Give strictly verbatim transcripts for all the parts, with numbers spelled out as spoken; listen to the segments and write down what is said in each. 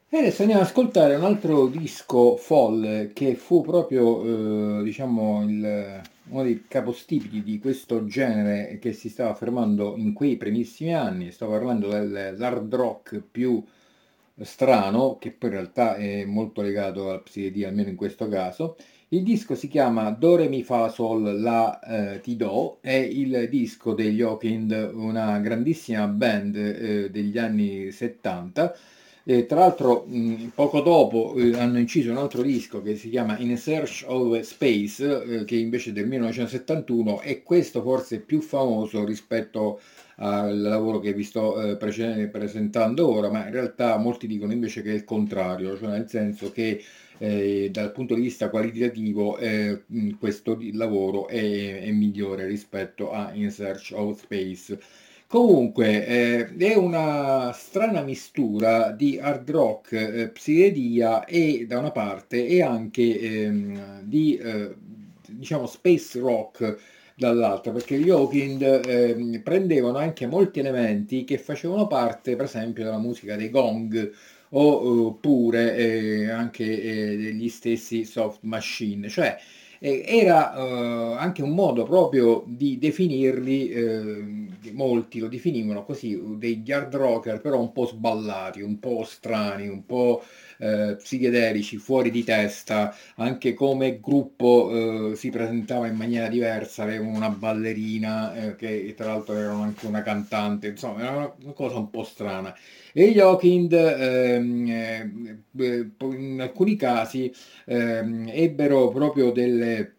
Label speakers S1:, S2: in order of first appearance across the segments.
S1: E adesso andiamo ad ascoltare un altro disco folle che fu proprio, eh, diciamo, il- uno dei capostipiti di questo genere che si stava affermando in quei primissimi anni. Sto parlando dell'hard rock più strano, che poi in realtà è molto legato al psichedelia, almeno in questo caso. Il disco si chiama Do Re Mi Fa Sol La eh, Ti Do, è il disco degli Hawkwind, una grandissima band eh, degli anni settanta. E tra l'altro, mh, poco dopo eh, hanno inciso un altro disco che si chiama In Search of Space, eh, che invece è del millenovecentosettantuno, e questo forse è più famoso rispetto al lavoro che vi sto eh, prece- presentando ora, ma in realtà molti dicono invece che è il contrario, cioè nel senso che eh, dal punto di vista qualitativo eh, mh, questo di- lavoro è, è migliore rispetto a In Search of Space. Comunque, eh, è una strana mistura di hard rock, eh, psichedelia e da una parte e anche ehm, di eh, diciamo space rock dall'altra, perché gli Hawkwind ehm, prendevano anche molti elementi che facevano parte, per esempio, della musica dei Gong o oppure eh, anche eh, degli stessi Soft Machine, cioè eh, era eh, anche un modo proprio di definirli, eh, molti lo definivano così, degli hard rocker però un po' sballati, un po' strani, un po' eh, psichedelici, fuori di testa, anche come gruppo eh, si presentava in maniera diversa, avevano una ballerina eh, che tra l'altro erano anche una cantante, insomma era una una cosa un po' strana. E gli Hawkwind ehm, eh, eh, in alcuni casi ehm, ebbero proprio delle,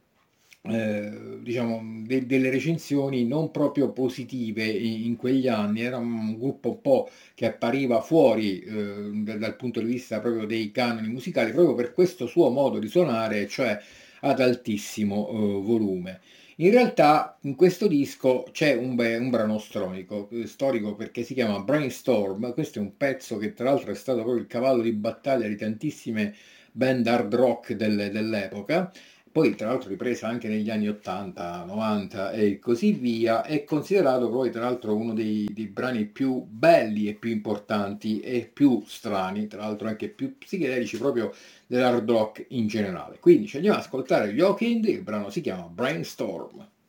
S1: eh, diciamo, de- delle recensioni non proprio positive in, in quegli anni. Era un gruppo un po' che appariva fuori eh, da- dal punto di vista proprio dei canoni musicali, proprio per questo suo modo di suonare, cioè ad altissimo eh, volume. In realtà in questo disco c'è un, be- un brano storico, eh, storico perché si chiama Brainstorm. Questo è un pezzo che tra l'altro è stato proprio il cavallo di battaglia di tantissime band hard rock del- dell'epoca, poi tra l'altro ripresa anche negli anni ottanta, novanta e così via, è considerato poi tra l'altro uno dei, dei brani più belli e più importanti e più strani, tra l'altro anche più psichedelici proprio dell'hard rock in generale. Quindi ci andiamo ad ascoltare gli Hawkwind, il brano si chiama Brainstorm.